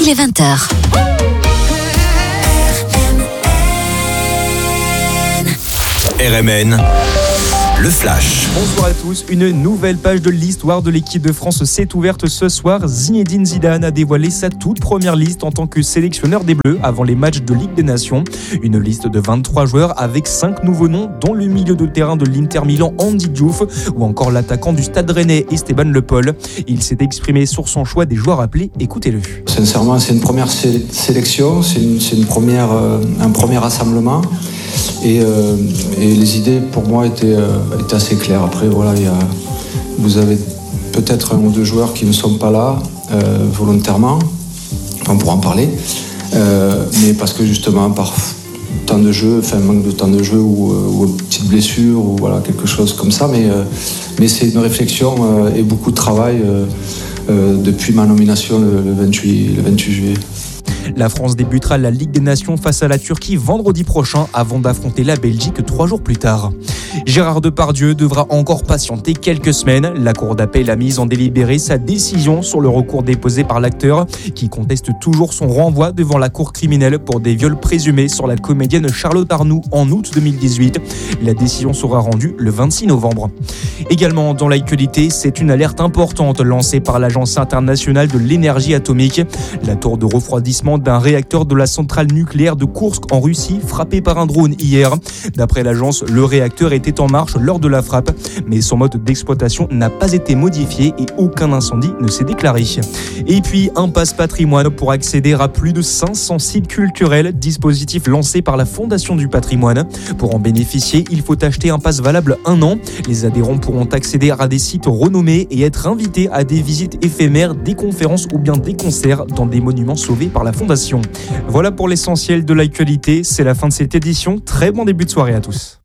il est 20h. RMN, le Flash. Bonsoir à tous. Une nouvelle page de l'histoire de l'équipe de France s'est ouverte ce soir. Zinedine Zidane a dévoilé sa toute première liste en tant que sélectionneur des Bleus avant les matchs de Ligue des Nations. Une liste de 23 joueurs avec 5 nouveaux noms, dont le milieu de terrain de l'Inter Milan, Andy Diouf, ou encore l'attaquant du Stade Rennais, Esteban Le Paul. Il s'est exprimé sur son choix des joueurs appelés. Écoutez-le. Sincèrement, c'est une première sélection, c'est un premier rassemblement. Et les idées pour moi étaient assez claires. Après voilà, vous avez peut-être un ou deux joueurs qui ne sont pas là volontairement, on pourra en parler, mais parce que justement par temps de jeu, manque de temps de jeu ou une petite blessure ou voilà, quelque chose comme ça, mais c'est une réflexion et beaucoup de travail depuis ma nomination le 28 juillet. La France débutera la Ligue des Nations face à la Turquie vendredi prochain avant d'affronter la Belgique 3 jours plus tard. Gérard Depardieu devra encore patienter quelques semaines. La Cour d'appel a mis en délibéré sa décision sur le recours déposé par l'acteur qui conteste toujours son renvoi devant la Cour criminelle pour des viols présumés sur la comédienne Charlotte Arnoux en août 2018. La décision sera rendue le 26 novembre. Également dans l'actualité, c'est une alerte importante lancée par l'Agence internationale de l'énergie atomique. La tour de refroidissement d'un réacteur de la centrale nucléaire de Koursk en Russie frappé par un drone hier. D'après l'agence, le réacteur était en marche lors de la frappe, mais son mode d'exploitation n'a pas été modifié et aucun incendie ne s'est déclaré. Et puis un passe patrimoine pour accéder à plus de 500 sites culturels, dispositif lancé par la Fondation du patrimoine. Pour en bénéficier, il faut acheter un pass valable 1 an. Les adhérents pourront accéder à des sites renommés et être invités à des visites éphémères, des conférences ou bien des concerts dans des monuments sauvés par la Fondation. Voilà pour l'essentiel de l'actualité, c'est la fin de cette édition. Très bon début de soirée à tous.